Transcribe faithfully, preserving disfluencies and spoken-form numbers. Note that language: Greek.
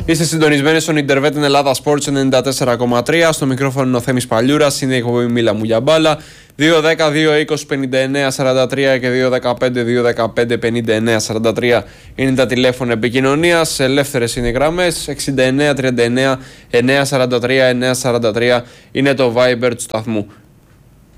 Είστε συντονισμένοι στον Ιντερβέτ Ελλάδα Sports ενενήντα τέσσερα κόμμα τρία. Στο μικρόφωνο είναι ο Θέμης Παλιούρας. Είναι η εκπομπή Μίλα μου για μπάλα. δύο δέκα δύο είκοσι πενήντα εννέα σαράντα τρία και δύο δεκαπέντε δύο δεκαπέντε πενήντα εννέα σαράντα τρία είναι τα τηλέφωνα επικοινωνίας. Ελεύθερες είναι οι γραμμές. εξήντα εννέα τριάντα εννέα εννιακόσια σαράντα τρία εννιακόσια σαράντα τρία είναι το Viber του σταθμού.